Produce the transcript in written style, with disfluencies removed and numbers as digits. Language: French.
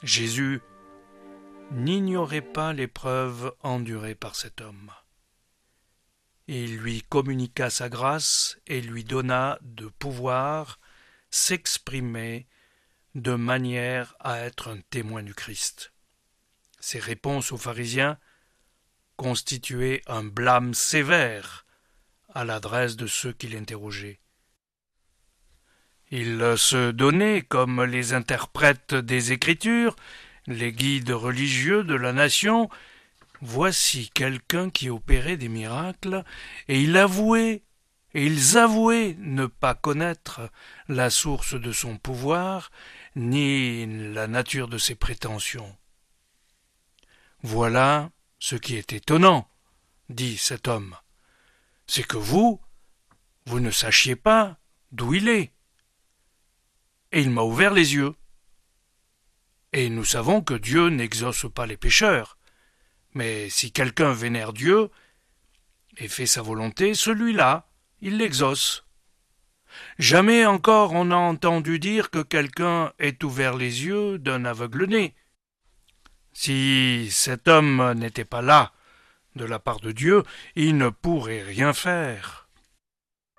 Jésus n'ignorait pas l'épreuve endurée par cet homme. Il lui communiqua sa grâce et lui donna de pouvoir s'exprimer de manière à être un témoin du Christ. Ses réponses aux pharisiens constituaient un blâme sévère à l'adresse de ceux qui l'interrogeaient. Il se donnait comme les interprètes des Écritures, les guides religieux de la nation. Voici quelqu'un qui opérait des miracles, et ils avouaient ne pas connaître la source de son pouvoir, ni la nature de ses prétentions. Voilà ce qui est étonnant, dit cet homme, c'est que vous ne sachiez pas d'où il est. Et il m'a ouvert les yeux. Et nous savons que Dieu n'exauce pas les pécheurs. Mais si quelqu'un vénère Dieu et fait sa volonté, celui-là, il l'exauce. Jamais encore on n'a entendu dire que quelqu'un ait ouvert les yeux d'un aveugle-né. Si cet homme n'était pas là, de la part de Dieu, il ne pourrait rien faire.